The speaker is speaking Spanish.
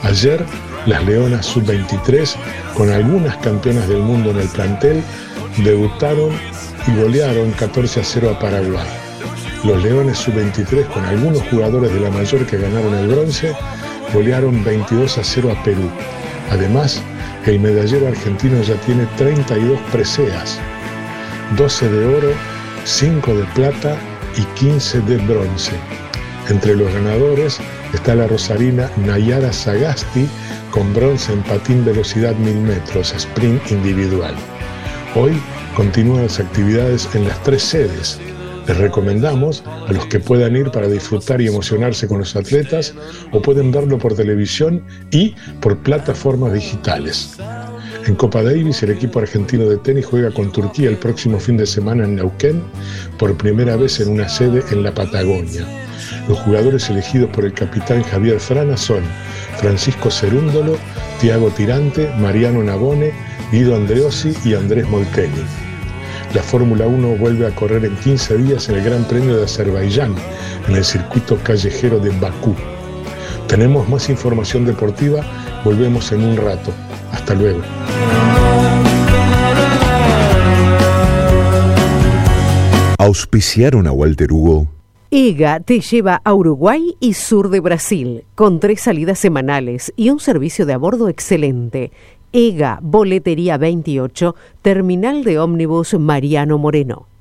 Ayer, las Leonas Sub-23, con algunas campeonas del mundo en el plantel, debutaron y golearon 14-0 a Paraguay. Los Leones Sub-23, con algunos jugadores de la mayor que ganaron el bronce, golearon 22-0 a Perú. Además, el medallero argentino ya tiene 32 preseas, 12 de oro, 5 de plata y 15 de bronce. Entre los ganadores está la rosarina Nayara Sagasti con bronce en patín velocidad 1000 metros, sprint individual. Hoy continúan las actividades en las 3 sedes. Les recomendamos a los que puedan ir para disfrutar y emocionarse con los atletas, o pueden verlo por televisión y por plataformas digitales. En Copa Davis, el equipo argentino de tenis juega con Turquía el próximo fin de semana en Neuquén, por primera vez en una sede en la Patagonia. Los jugadores elegidos por el capitán Javier Frana son Francisco Cerúndolo, Tiago Tirante, Mariano Navone, Guido Andreossi y Andrés Molteni. La Fórmula 1 vuelve a correr en 15 días en el Gran Premio de Azerbaiyán, en el circuito callejero de Bakú. Tenemos más información deportiva, volvemos en un rato. Hasta luego. ¿Auspiciaron a Walter Hugo? EGA te lleva a Uruguay y sur de Brasil, con 3 salidas semanales y un servicio de a bordo excelente. EGA, Boletería 28, Terminal de Ómnibus Mariano Moreno.